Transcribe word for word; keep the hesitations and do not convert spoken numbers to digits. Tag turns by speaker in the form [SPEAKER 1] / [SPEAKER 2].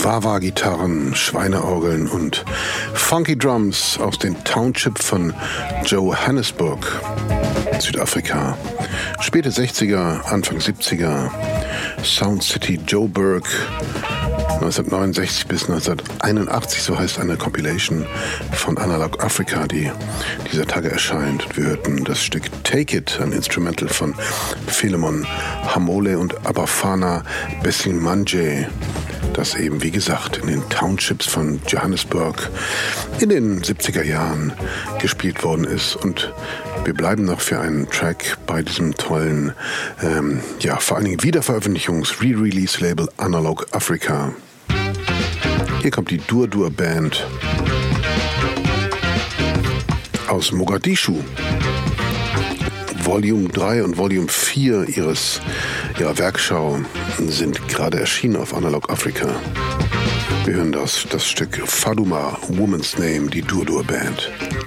[SPEAKER 1] Wah-Wah-Gitarren, Schweineorgeln und Funky Drums aus den Township von Johannesburg, Südafrika. Späte sechziger, Anfang siebziger, Sound City Joburg, neunzehnhundertneunundsechzig bis neunzehnhunderteinundachtzig, so heißt eine Compilation von Analog Africa, die dieser Tage erscheint. Wir hörten das Stück Take It, ein Instrumental von Philemon Hamole und Abafana Besimanje, das eben, wie gesagt, in den Townships von Johannesburg in den siebziger Jahren gespielt worden ist. Und wir bleiben noch für einen Track bei diesem tollen, ähm, ja, vor allen Dingen Wiederveröffentlichungs-Re-Release-Label Analog Africa. Hier kommt die Dur Dur Band aus Mogadischu. Volume drei und Volume vier ihres ihrer Werkschau sind gerade erschienen auf Analog Africa. Wir hören das, das Stück Faduma, Woman's Name, die Dur Dur Band.